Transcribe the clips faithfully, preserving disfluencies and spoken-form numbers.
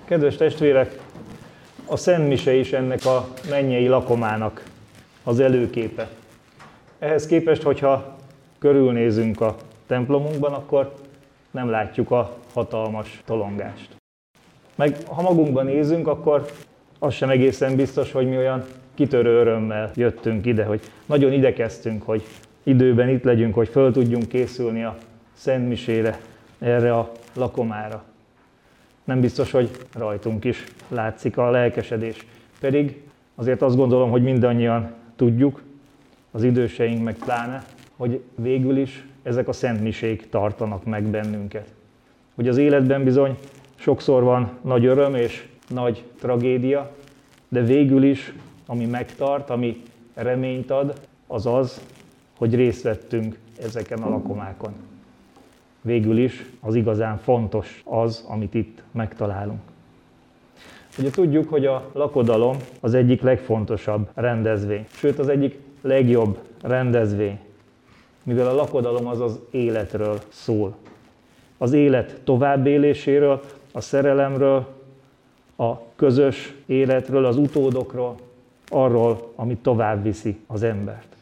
Kedves testvérek, a Szent Mise is ennek a mennyei lakomának az előképe. Ehhez képest, hogyha körülnézünk a templomunkban, akkor nem látjuk a hatalmas tolongást. Meg ha magunkban nézünk, akkor az sem egészen biztos, hogy mi olyan kitörő örömmel jöttünk ide, hogy nagyon idekeztünk, hogy időben itt legyünk, hogy föl tudjunk készülni a Szent Misére, erre a lakomára. Nem biztos, hogy rajtunk is látszik a lelkesedés. Pedig azért azt gondolom, hogy mindannyian tudjuk, az időseink meg pláne, hogy végül is ezek a szent misék tartanak meg bennünket. Hogy az életben bizony sokszor van nagy öröm és nagy tragédia, de végül is, ami megtart, ami reményt ad, az az, hogy részt vettünk ezeken a lakomákon. Végül is az igazán fontos az, amit itt megtalálunk. Ugye tudjuk, hogy a lakodalom az egyik legfontosabb rendezvény, sőt az egyik legjobb rendezvény, mivel a lakodalom az az életről szól. Az élet továbbéléséről, a szerelemről, a közös életről, az utódokról, arról, ami tovább viszi az embert.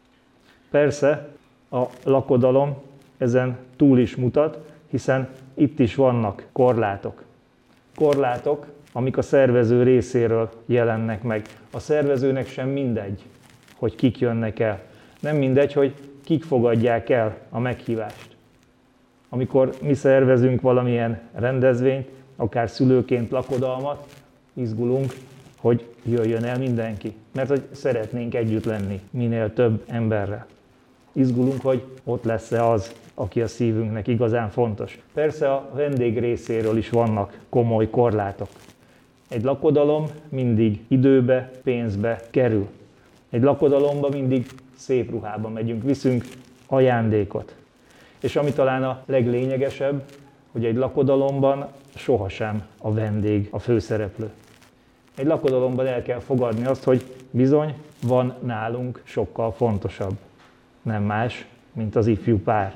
Persze a lakodalom ezen túl is mutat, hiszen itt is vannak korlátok. Korlátok, amik a szervező részéről jelennek meg. A szervezőnek sem mindegy, hogy kik jönnek el. Nem mindegy, hogy kik fogadják el a meghívást. Amikor mi szervezünk valamilyen rendezvényt, akár szülőként lakodalmat, izgulunk, hogy jöjjön el mindenki, mert hogy szeretnénk együtt lenni minél több emberrel. Izgulunk, hogy ott lesz-e az, aki a szívünknek igazán fontos. Persze a vendég részéről is vannak komoly korlátok. Egy lakodalom mindig időbe, pénzbe kerül. Egy lakodalomba mindig szép ruhában megyünk, viszünk ajándékot. És ami talán a leglényegesebb, hogy egy lakodalomban sohasem a vendég a főszereplő. Egy lakodalomban el kell fogadni azt, hogy bizony van nálunk sokkal fontosabb. Nem más, mint az ifjú pár.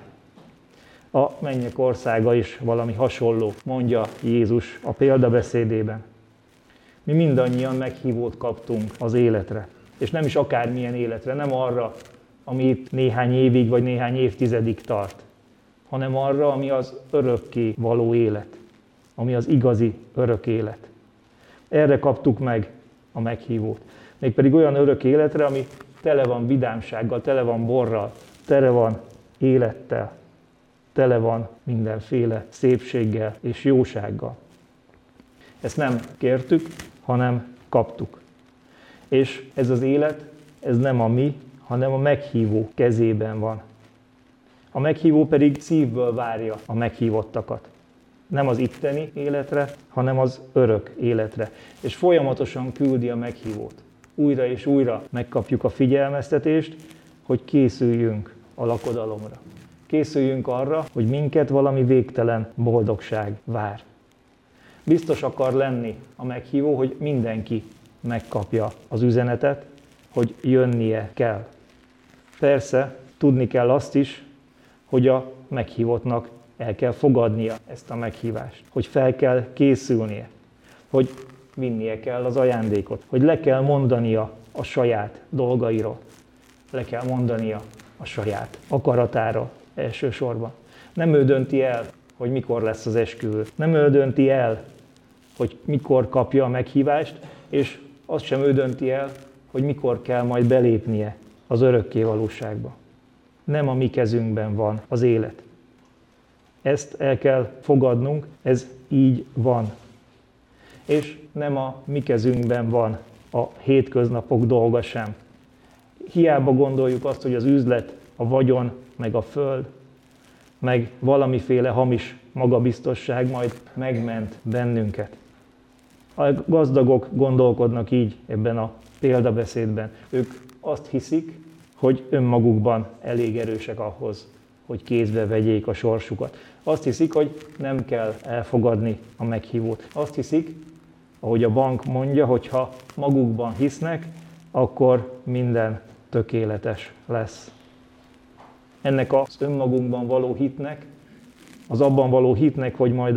A mennyek országa is valami hasonló, mondja Jézus a példabeszédében. Mi mindannyian meghívót kaptunk az életre. És nem is akármilyen életre, nem arra, ami itt néhány évig vagy néhány évtizedig tart, hanem arra, ami az örökké való élet, ami az igazi örök élet. Erre kaptuk meg a meghívót. Mégpedig olyan örök életre, ami tele van vidámsággal, tele van borral, tele van élettel, tele van mindenféle szépséggel és jósággal. Ezt nem kértük, hanem kaptuk. És ez az élet, ez nem a mi, hanem a meghívó kezében van. A meghívó pedig szívből várja a meghívottakat. Nem az itteni életre, hanem az örök életre. És folyamatosan küldi a meghívót. Újra és újra megkapjuk a figyelmeztetést, hogy készüljünk a lakodalomra. Készüljünk arra, hogy minket valami végtelen boldogság vár. Biztos akar lenni a meghívó, hogy mindenki megkapja az üzenetet, hogy jönnie kell. Persze, tudni kell azt is, hogy a meghívottnak el kell fogadnia ezt a meghívást, hogy fel kell készülnie, hogy vinnie kell az ajándékot, hogy le kell mondania a saját dolgairól, le kell mondania a saját akaratáról elsősorban. Nem ő dönti el, hogy mikor lesz az esküvő, nem ő dönti el, hogy mikor kapja a meghívást, és azt sem ő dönti el, hogy mikor kell majd belépnie az örökké valóságba. Nem a mi kezünkben van az élet. Ezt el kell fogadnunk, ez így van. És nem a mi kezünkben van a hétköznapok dolga sem. Hiába gondoljuk azt, hogy az üzlet, a vagyon, meg a föld, meg valamiféle hamis magabiztosság majd megment bennünket. A gazdagok gondolkodnak így ebben a példabeszédben. Ők azt hiszik, hogy önmagukban elég erősek ahhoz, hogy kézbe vegyék a sorsukat. Azt hiszik, hogy nem kell elfogadni a meghívót. Azt hiszik, ahogy a bank mondja, hogy ha magukban hisznek, akkor minden tökéletes lesz. Ennek az önmagunkban való hitnek, az abban való hitnek, hogy majd